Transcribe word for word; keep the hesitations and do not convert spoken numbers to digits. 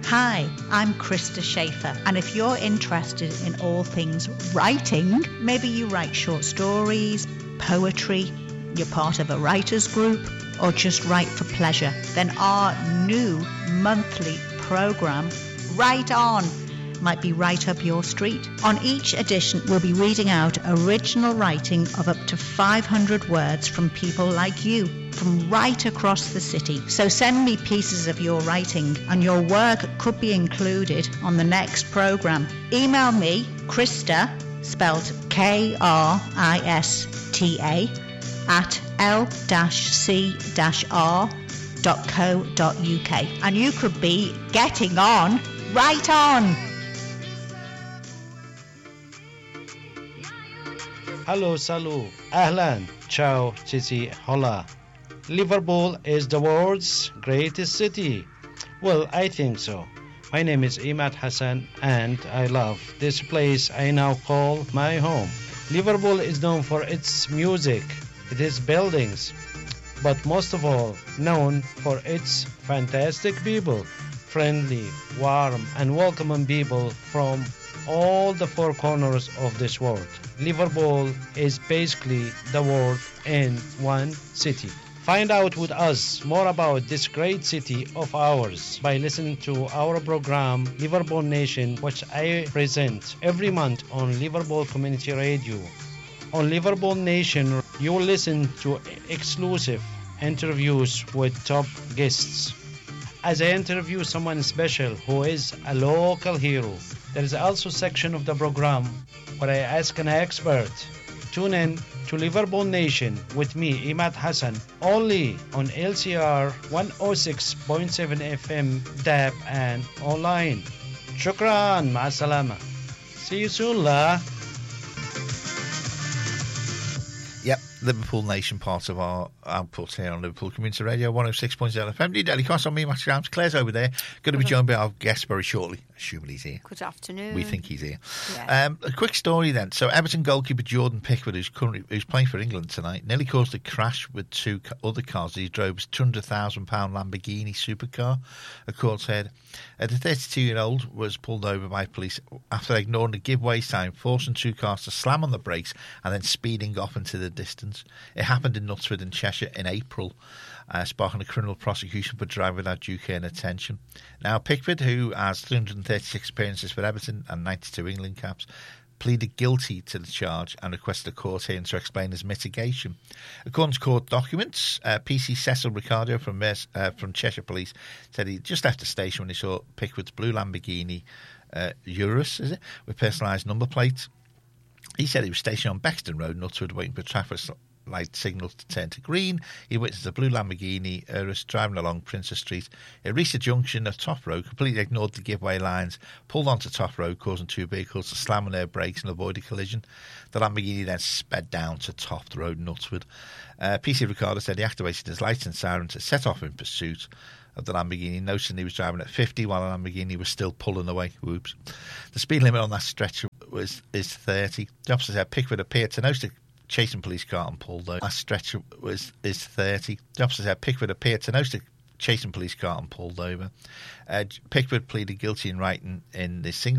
Hi, I'm Krista Schaefer, and if you're interested in all things writing, maybe you write short stories, poetry, you're part of a writers group, or just write for pleasure, then our new monthly program, Write On, might be right up your street. On each edition, we'll be reading out original writing of up to five hundred words from people like you, from right across the city. So send me pieces of your writing, and your work could be included on the next program. Email me, Krista, spelled K R I S T A, at l c r dot co dot u k, and you could be getting on right on. Hello, salut, ahlan, ciao, titi, hola. Liverpool is the world's greatest city. Well, I think so. My name is Imad Hassan, and I love this place I now call my home. Liverpool is known for its music, its buildings, but most of all known for its fantastic people, friendly, warm, and welcoming people from all the four corners of this world. Liverpool is basically the world in one city. Find out with us more about this great city of ours by listening to our program Liverpool Nation, which I present every month on Liverpool Community Radio. On Liverpool Nation, you will listen to exclusive interviews with top guests. As I interview someone special who is a local hero, there is also a section of the program where I ask an expert. Tune in to Liverpool Nation with me, Imad Hassan, only on L C R one oh six point seven F M, D A B, and online. Shukran, ma'a salama. See you soon, la. Yep, Liverpool Nation, part of our output here on Liverpool Community Radio one oh six point seven F M. Daily Cross on me, Matt Grams. Claire's over there. Going to be joined by our guest very shortly, assuming he's here. Good afternoon. We think he's here. Yeah. Um, a quick story then. So Everton goalkeeper Jordan Pickford, who's currently who's playing for England tonight, nearly caused a crash with two other cars as he drove his two hundred thousand pound Lamborghini supercar, a court said. Uh, the thirty-two-year-old was pulled over by police after ignoring a giveaway sign, forcing two cars to slam on the brakes and then speeding off into the distance. It happened in Knutsford in Cheshire in April, uh, sparking a criminal prosecution for driving without due care and attention. Now, Pickford, who has three hundred thirty-six appearances for Everton and ninety-two England caps, pleaded guilty to the charge and requested a court hearing to explain his mitigation. According to court documents, uh, P C Cecil Ricardo from uh, from Cheshire Police said he just left the station when he saw Pickford's blue Lamborghini uh, Urus, is it, with personalised number plates. He said he was stationed on Bexton Road, Knutsford, waiting for traffic light signals to turn to green. He witnessed a blue Lamborghini Urus driving along Princess Street. It reached a junction at Top Road, completely ignored the giveaway lines, pulled onto Top Road, causing two vehicles to slam on their brakes and avoid a collision. The Lamborghini then sped down to Top Road, Knutsford. Uh, P C Ricardo said he activated his lights and siren to set off in pursuit of the Lamborghini, noticing he was driving at fifty while the Lamborghini was still pulling away. Whoops. The speed limit on that stretch was is thirty. The officer said Pickford appeared to notice chasing police car and pulled over. That stretch was is thirty. The officer said Pickford appeared to notice chasing police car and pulled over. Uh, Pickford pleaded guilty in writing in the single